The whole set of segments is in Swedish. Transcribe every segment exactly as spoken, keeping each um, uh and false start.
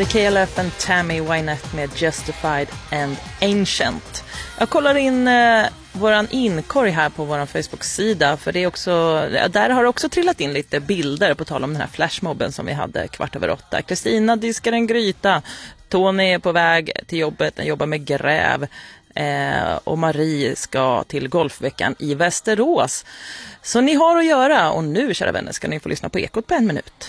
The K L F and Tammy Wynette med Justified and Ancient. Jag kollar in eh, våran inkorg här på våran Facebook-sida, för det är också, där har också trillat in lite bilder på tal om den här flashmobben som vi hade kvart över åtta. Kristina diskar en gryta, Tony är på väg till jobbet, den jobbar med gräv, eh, och Marie ska till golfveckan i Västerås. Så ni har att göra, och nu, kära vänner, ska ni få lyssna på Ekot på en minut.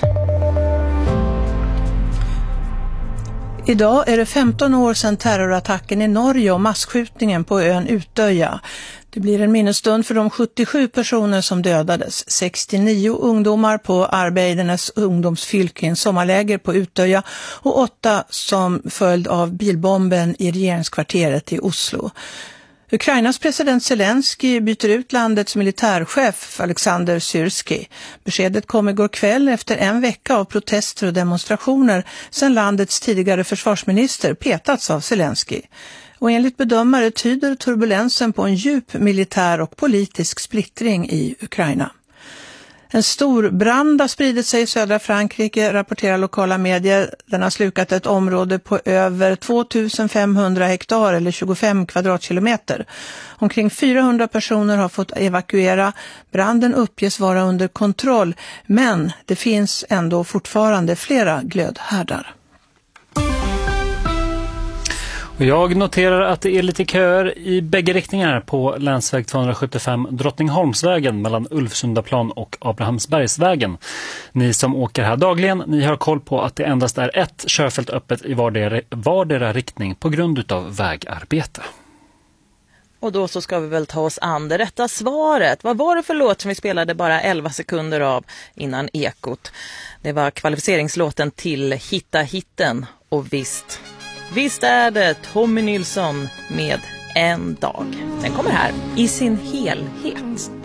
Idag är det femton år sedan terrorattacken i Norge och masskjutningen på ön Utöja. Det blir en minnesstund för de sjuttiosju personer som dödades. sextionio ungdomar på Arbeidernes ungdomsfylken sommarläger på Utöja och åtta som följd av bilbomben i regeringskvarteret i Oslo. Ukrainas president Zelensky byter ut landets militärchef Alexander Syrski. Beskedet kom igår kväll efter en vecka av protester och demonstrationer sedan landets tidigare försvarsminister petats av Zelensky. Och enligt bedömare tyder turbulensen på en djup militär och politisk splittring i Ukraina. En stor brand har spridit sig i södra Frankrike, rapporterar lokala medier. Den har slukat ett område på över tvåtusen femhundra hektar eller tjugofem kvadratkilometer. Omkring fyrahundra personer har fått evakuera. Branden uppges vara under kontroll, men det finns ändå fortfarande flera glödhärdar. Och jag noterar att det är lite köer i bägge riktningar på länsväg tvåhundrasjuttiofem Drottningholmsvägen mellan Ulfsundaplan och Abrahamsbergsvägen. Ni som åker här dagligen, ni har koll på att det endast är ett körfält öppet i vardera, vardera riktning på grund av vägarbete. Och då så ska vi väl ta oss an det rätta svaret. Vad var det för låt som vi spelade bara elva sekunder av innan Ekot? Det var kvalificeringslåten till Hitta hitten, och visst... Visst är det Tommy Nilsson med En dag. Den kommer här i sin helhet.